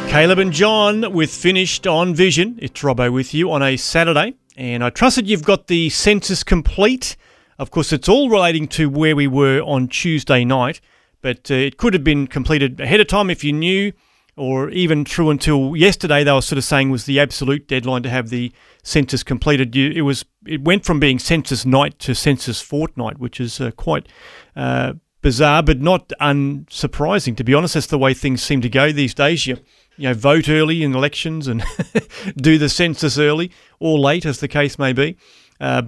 Caleb and John with Finished on Vision. It's Robbo with you on a Saturday, and I trust that you've got the census complete. Of course, it's all relating to where we were on Tuesday night, but it could have been completed ahead of time if you knew, or even through until yesterday. They were sort of saying was the absolute deadline to have the census completed. It went from being census night to census fortnight, which is quite bizarre, but not unsurprising, to be honest. That's the way things seem to go these days. You vote early in elections and do the census early or late, as the case may be. I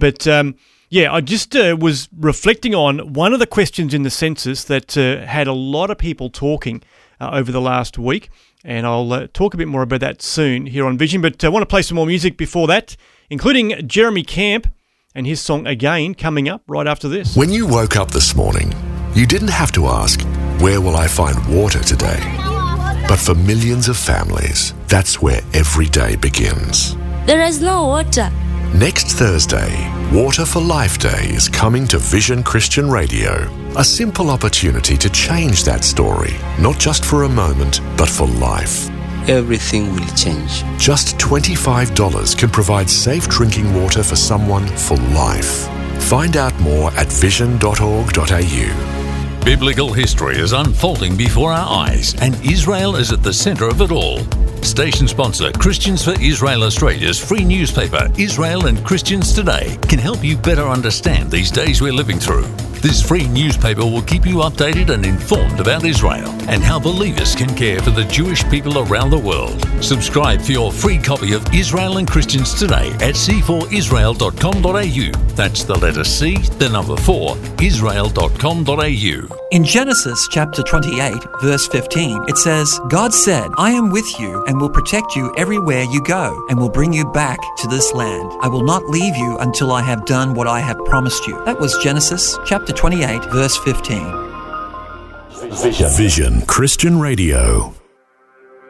just was reflecting on one of the questions in the census that had a lot of people talking over the last week, and I'll talk a bit more about that soon here on Vision. But I want to play some more music before that, including Jeremy Camp and his song Again coming up right after this. When you woke up this morning, you didn't have to ask, where will I find water today? But for millions of families, that's where every day begins. There is no water. Next Thursday, Water for Life Day is coming to Vision Christian Radio. A simple opportunity to change that story, not just for a moment, but for life. Everything will change. Just $25 can provide safe drinking water for someone for life. Find out more at vision.org.au. Biblical history is unfolding before our eyes, and Israel is at the centre of it all. Station sponsor Christians for Israel Australia's free newspaper, Israel and Christians Today, can help you better understand these days we're living through. This free newspaper will keep you updated and informed about Israel and how believers can care for the Jewish people around the world. Subscribe for your free copy of Israel and Christians Today at c4israel.com.au. That's the letter C, the number 4, israel.com.au. In Genesis chapter 28, verse 15, it says, God said, I am with you and will protect you everywhere you go and will bring you back to this land. I will not leave you until I have done what I have promised you. That was Genesis chapter 28, verse 15. Vision Christian Radio.